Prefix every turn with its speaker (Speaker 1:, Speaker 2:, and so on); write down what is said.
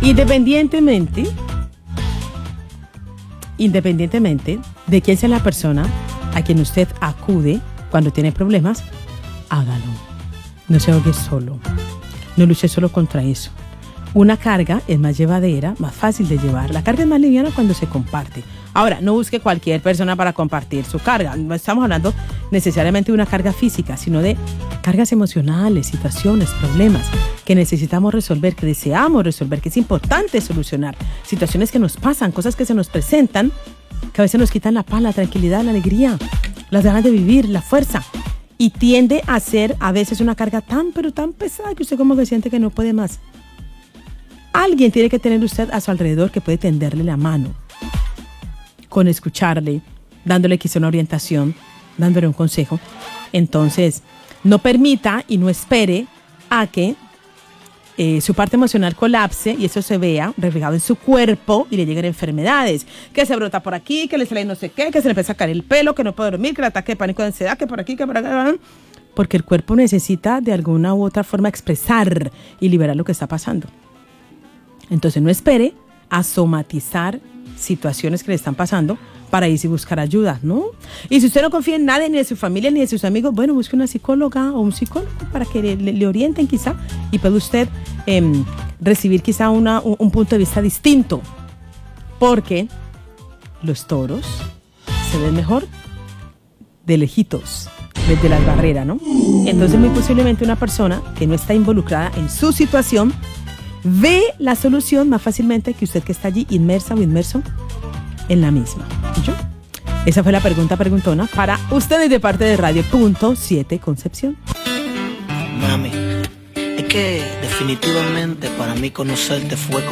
Speaker 1: Independientemente de quién sea la persona a quien usted acude cuando tiene problemas, hágalo. No se ahogue solo. No luche solo contra eso. Una carga es más llevadera, más fácil de llevar. La carga es más liviana cuando se comparte. Ahora, no busque cualquier persona para compartir su carga. No estamos hablando necesariamente de una carga física, sino de cargas emocionales, situaciones, problemas que necesitamos resolver, que deseamos resolver, que es importante solucionar. Situaciones que nos pasan, cosas que se nos presentan, que a veces nos quitan la paz, la tranquilidad, la alegría, las ganas de vivir, la fuerza. Y tiende a ser a veces una carga tan, pero tan pesada que usted como que siente que no puede más. Alguien tiene que tener usted a su alrededor que puede tenderle la mano, con escucharle, dándole quizá una orientación, dándole un consejo. Entonces, no permita y no espere a que su parte emocional colapse y eso se vea reflejado en su cuerpo y le lleguen enfermedades, que se brota por aquí, que le sale no sé qué, que se le empieza a caer el pelo, que no puede dormir, que le ataque de pánico de ansiedad, que por aquí, que por acá, porque el cuerpo necesita de alguna u otra forma expresar y liberar lo que está pasando. Entonces no espere a somatizar situaciones que le están pasando para irse y buscar ayuda, ¿no? Y si usted no confía en nadie, ni de su familia, ni de sus amigos, bueno, busque una psicóloga o un psicólogo para que le orienten quizá y pueda usted recibir quizá un punto de vista distinto. Porque los toros se ven mejor de lejitos, desde las barreras, ¿no? Entonces muy posiblemente una persona que no está involucrada en su situación ve la solución más fácilmente que usted que está allí inmersa o inmerso en la misma. ¿Yo? Esa fue la preguntona para ustedes de parte de Radio Punto 7 Concepción.
Speaker 2: Mami, es que definitivamente para mí conocerte fue